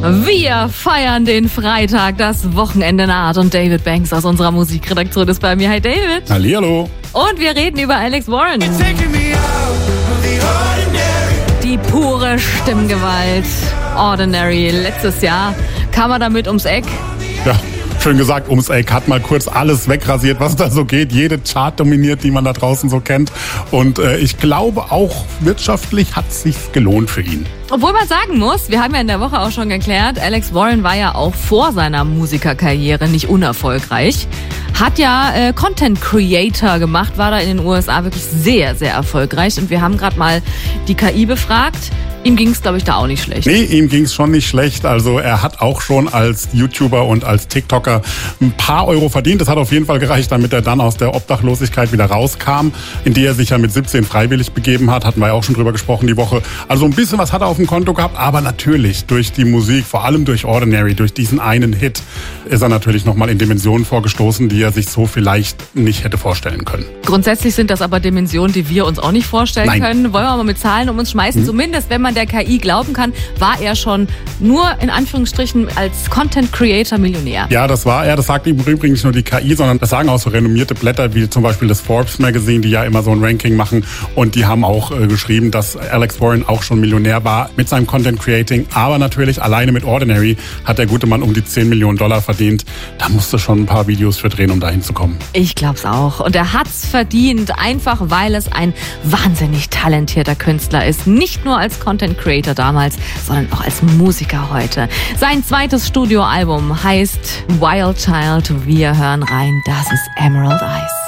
Wir feiern den Freitag, das Wochenende naht und David Banks aus unserer Musikredaktion ist bei mir. Hi David. Hallihallo. Und wir reden über Alex Warren. Die pure Stimmgewalt. Ordinary. Letztes Jahr kam er damit ums Eck. Ja, schön gesagt, ums Eck. Hat mal kurz alles wegrasiert, was da so geht. Jede Chart dominiert, die man da draußen so kennt. Und ich glaube, auch wirtschaftlich hat es sich gelohnt für ihn. Obwohl man sagen muss, wir haben ja in der Woche auch schon geklärt, Alex Warren war ja auch vor seiner Musikerkarriere nicht unerfolgreich. Hat ja Content Creator gemacht, war da in den USA wirklich sehr, sehr erfolgreich. Und wir haben gerade mal die KI befragt. Ihm ging es, glaube ich, da auch nicht schlecht. Nee, ihm ging es schon nicht schlecht. Also er hat auch schon als YouTuber und als TikToker ein paar Euro verdient. Das hat auf jeden Fall gereicht, damit er dann aus der Obdachlosigkeit wieder rauskam, in die er sich ja mit 17 freiwillig begeben hat. Hatten wir ja auch schon drüber gesprochen die Woche. Also ein bisschen was hat er auf dem Konto gehabt. Aber natürlich durch die Musik, vor allem durch Ordinary, durch diesen einen Hit, ist er natürlich nochmal in Dimensionen vorgestoßen, die er sich so vielleicht nicht hätte vorstellen können. Grundsätzlich sind das aber Dimensionen, die wir uns auch nicht vorstellen können. Wollen wir mal mit Zahlen um uns schmeißen? Zumindest, wenn man der KI glauben kann, war er schon nur in Anführungsstrichen als Content Creator Millionär. Ja, das war er. Das sagt im Übrigen nicht nur die KI, sondern das sagen auch so renommierte Blätter wie zum Beispiel das Forbes Magazine, die ja immer so ein Ranking machen. Und die haben auch geschrieben, dass Alex Warren auch schon Millionär war mit seinem Content Creating. Aber natürlich alleine mit Ordinary hat der gute Mann um die $10 Millionen verdient. Da musste schon ein paar Videos für drehen, um dahin zu kommen. Ich glaub's auch. Und er hat's verdient, einfach weil es ein wahnsinnig talentierter Künstler ist. Nicht nur als Content Creator damals, sondern auch als Musiker heute. Sein zweites Studioalbum heißt Wild Child. Wir hören rein. Das ist Emerald Eyes.